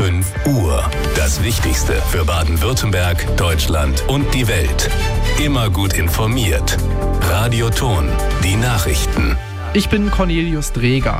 5 Uhr. Das Wichtigste für Baden-Württemberg, Deutschland und die Welt. Immer gut informiert. Radio Thon, die Nachrichten. Ich bin Cornelius Dreger.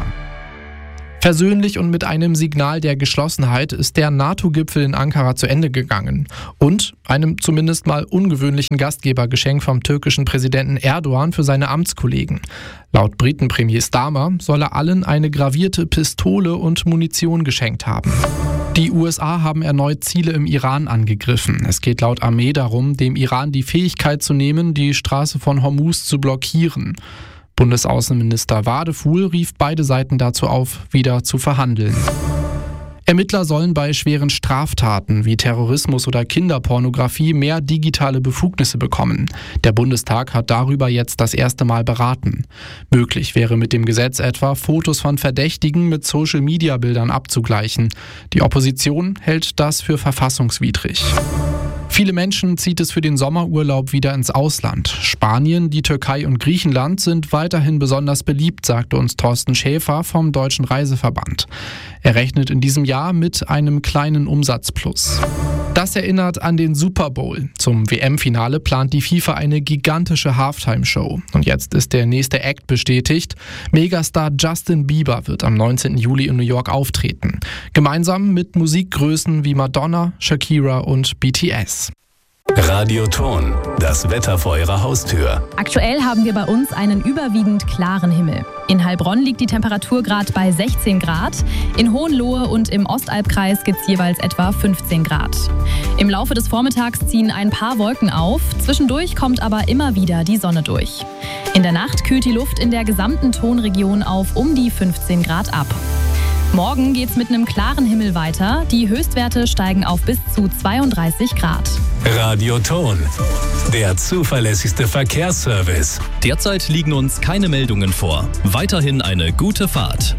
Versöhnlich und mit einem Signal der Geschlossenheit ist der NATO-Gipfel in Ankara zu Ende gegangen. Und einem zumindest mal ungewöhnlichen Gastgebergeschenk vom türkischen Präsidenten Erdogan für seine Amtskollegen. Laut Britenpremier Starmer soll er allen eine gravierte Pistole und Munition geschenkt haben. Die USA haben erneut Ziele im Iran angegriffen. Es geht laut Armee darum, dem Iran die Fähigkeit zu nehmen, die Straße von Hormuz zu blockieren. Bundesaußenminister Wadefuhl rief beide Seiten dazu auf, wieder zu verhandeln. Ermittler sollen bei schweren Straftaten wie Terrorismus oder Kinderpornografie mehr digitale Befugnisse bekommen. Der Bundestag hat darüber jetzt das erste Mal beraten. Möglich wäre mit dem Gesetz etwa, Fotos von Verdächtigen mit Social-Media-Bildern abzugleichen. Die Opposition hält das für verfassungswidrig. Viele Menschen zieht es für den Sommerurlaub wieder ins Ausland. Spanien, die Türkei und Griechenland sind weiterhin besonders beliebt, sagte uns Thorsten Schäfer vom Deutschen Reiseverband. Er rechnet in diesem Jahr mit einem kleinen Umsatzplus. Das erinnert an den Super Bowl. Zum WM-Finale plant die FIFA eine gigantische Halftime-Show. Und jetzt ist der nächste Act bestätigt. Megastar Justin Bieber wird am 19. Juli in New York auftreten. Gemeinsam mit Musikgrößen wie Madonna, Shakira und BTS. Radio Thon, das Wetter vor Ihrer Haustür. Aktuell haben wir bei uns einen überwiegend klaren Himmel. In Heilbronn liegt die Temperatur gerade bei 16 Grad. In Hohenlohe und im Ostalbkreis gibt es jeweils etwa 15 Grad. Im Laufe des Vormittags ziehen ein paar Wolken auf. Zwischendurch kommt aber immer wieder die Sonne durch. In der Nacht kühlt die Luft in der gesamten Thonregion auf um die 15 Grad ab. Morgen geht's mit einem klaren Himmel weiter. Die Höchstwerte steigen auf bis zu 32 Grad. Radio Thon, der zuverlässigste Verkehrsservice. Derzeit liegen uns keine Meldungen vor. Weiterhin eine gute Fahrt.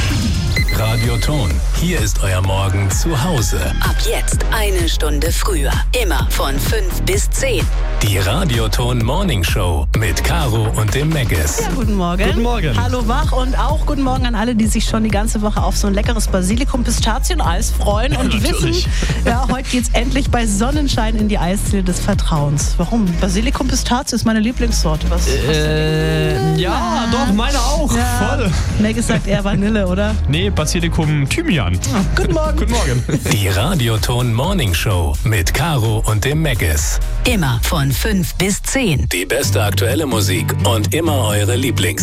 Radio Thon, hier ist euer Morgen zu Hause. Ab jetzt eine Stunde früher. Immer von 5 bis 10. Die Radio Thon Morning Show mit Caro und dem Meggis. Ja, guten Morgen. Guten Morgen. Hallo wach und auch guten Morgen an alle, die sich schon die ganze Woche auf so ein leckeres Basilikum-Pistazien-Eis freuen und wissen, ja, heute geht's endlich bei Sonnenschein in die Eisdiele des Vertrauens. Warum? Basilikum-Pistazie ist meine Lieblingssorte. Ja, doch, meine auch. Ja, Voll. Meggis sagt eher Vanille, oder? Nee, Basilikum Thymian. Oh, guten Morgen. Guten Morgen. Die Radio Thon Morning Show mit Caro und dem Meggis. Immer von 5 bis 10. Die beste aktuelle Musik und immer eure Lieblings